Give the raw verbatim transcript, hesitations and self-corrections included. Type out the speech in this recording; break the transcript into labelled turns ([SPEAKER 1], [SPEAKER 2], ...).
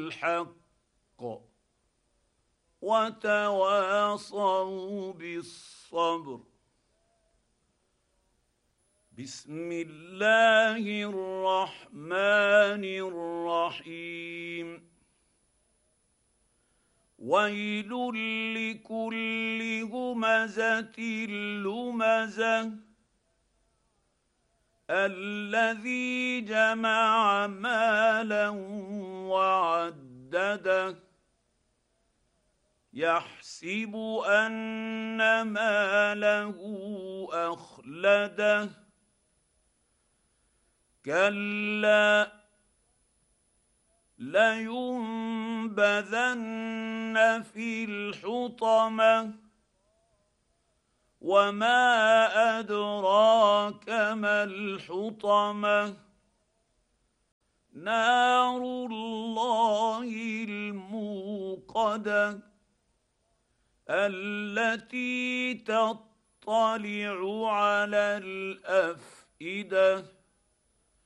[SPEAKER 1] بالحق وتواصوا بالصبر. بسم الله الرحمن الرحيم. ويل لكل همزة لمزة الذي جمع مالا وعدده يحسب أن ماله أخلده كلا لينبذن في الحطمة وما أدراك ما الحطمة نار الله الموقدة التي تطلع على الأفئدة